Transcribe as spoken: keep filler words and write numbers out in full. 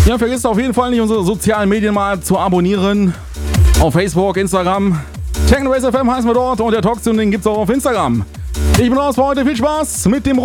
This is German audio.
Ja, vergesst auf jeden Fall nicht, unsere sozialen Medien mal zu abonnieren. Auf Facebook, Instagram. Techno Race F M heißen wir dort und der Talkzone, den gibt's auch auf Instagram. Ich bin raus für heute. Viel Spaß mit dem